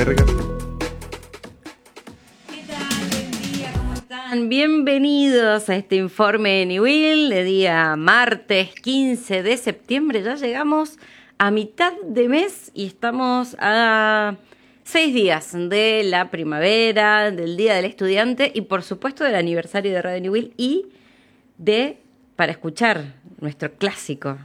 verga. ¿Qué tal? Buen día, ¿cómo están? Bienvenidos a este informe de Niwil de día martes 15 de septiembre. Ya llegamos a mitad de mes y estamos a 6 días de la primavera, del Día del Estudiante y por supuesto del aniversario de Radio Niwil y para escuchar nuestro clásico,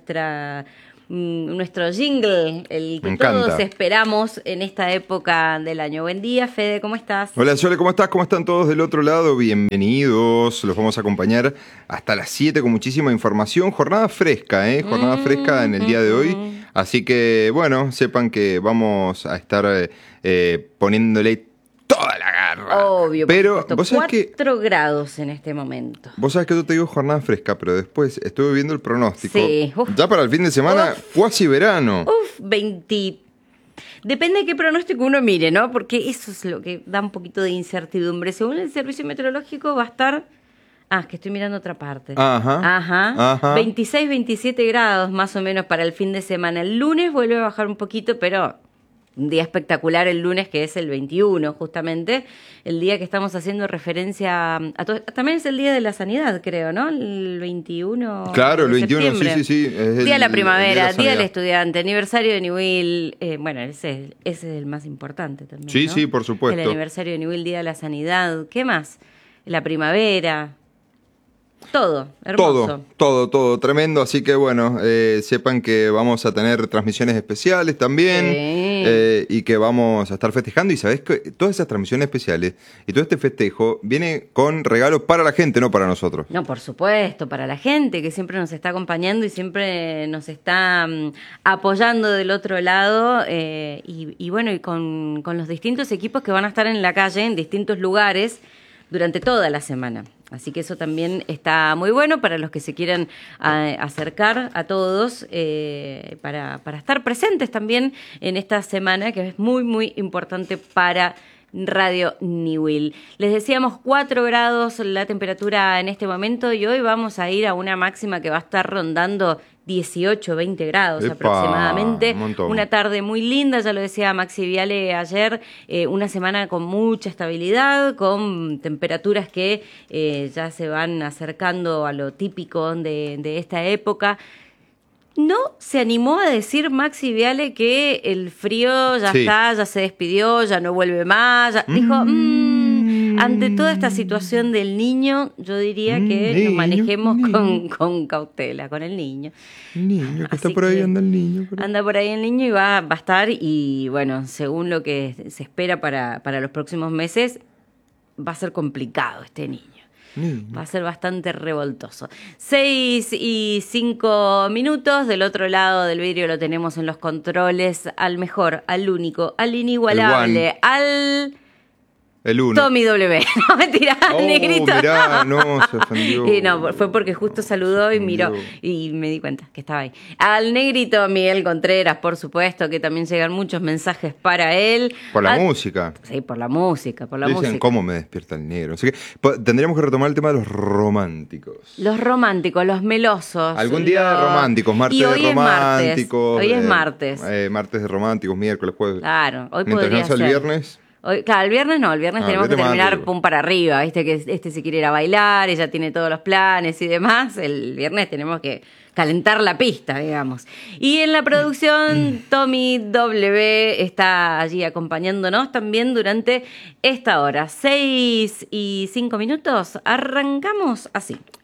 nuestro jingle, el que todos esperamos en esta época del año. Buen día, Fede, ¿cómo estás? Hola, Sole, ¿cómo estás? ¿Cómo están todos del otro lado? Bienvenidos. Los vamos a acompañar hasta las 7 con muchísima información. Jornada fresca, Jornada fresca en el día de hoy. Así que, bueno, sepan que vamos a estar poniéndole toda la garra. Obvio, pero vos sabés 4 grados en este momento. Vos sabés que yo te digo jornada fresca, pero después estuve viendo el pronóstico. Sí. Ya para el fin de semana, cuasi verano. 20. Depende de qué pronóstico uno mire, ¿no? Porque eso es lo que da un poquito de incertidumbre. Según el servicio meteorológico va a estar... es que estoy mirando otra parte. Ajá. 26, 27 grados más o menos para el fin de semana. El lunes vuelve a bajar un poquito, pero... un día espectacular el lunes, que es el 21, justamente, el día que estamos haciendo referencia a todo. También es el Día de la Sanidad, creo, ¿no? El 21 Claro, el 21, septiembre. sí. Es Día de la primavera, Día Día del Estudiante, aniversario de Niwil. Bueno, ese es el más importante también, Sí, ¿no? sí, por supuesto. El aniversario de Niwil, Día de la Sanidad. ¿Qué más? La primavera. Todo, hermoso. Todo, tremendo. Así que bueno, sepan que vamos a tener transmisiones especiales también. Y que vamos a estar festejando. Y sabés que todas esas transmisiones especiales y todo este festejo viene con regalos para la gente, no para nosotros. No, por supuesto, para la gente que siempre nos está acompañando y siempre nos está apoyando del otro lado. Y bueno, y con los distintos equipos que van a estar en la calle, en distintos lugares, durante toda la semana. Así que eso también está muy bueno para los que se quieran acercar a todos, para estar presentes también en esta semana, que es muy, muy importante para Radio Niwil. Les decíamos 4 grados la temperatura en este momento y hoy vamos a ir a una máxima que va a estar rondando 18, 20 grados aproximadamente. Una tarde muy linda, ya lo decía Maxi Viale ayer, una semana con mucha estabilidad, con temperaturas que ya se van acercando a lo típico de esta época. No se animó a decir Maxi Viale que el frío ya está, ya se despidió, ya no vuelve más. Dijo, ante toda esta situación del niño, yo diría que nos manejemos con cautela, con el niño. Niño, que está por ahí, anda el niño. Anda por ahí el niño y va a estar, y bueno, según lo que se espera para los próximos meses, va a ser complicado este niño. Va a ser bastante revoltoso. 6:05. Del otro lado del vidrio lo tenemos en los controles al mejor, al único, al inigualable, el uno. Tommy W. No, mentira, negrito. Mirá, no, se ofendió. No, fue porque justo saludó y miró y me di cuenta que estaba ahí. Al negrito Miguel Contreras, por supuesto, que también llegan muchos mensajes para él. Por la música. Sí, por la música, Dicen, ¿cómo me despierta el negro? Así que tendríamos que retomar el tema de los románticos. Los románticos, los melosos. Algún día de románticos, martes de románticos. Hoy es martes. Martes de románticos, miércoles, jueves. Claro, hoy mientras podría ser. El viernes... Claro, el viernes no, el viernes tenemos que terminar pum para arriba, viste que se quiere ir a bailar, ella tiene todos los planes y demás, el viernes tenemos que calentar la pista, digamos. Y en la producción, Tommy W está allí acompañándonos también durante esta hora. 6:05, arrancamos así.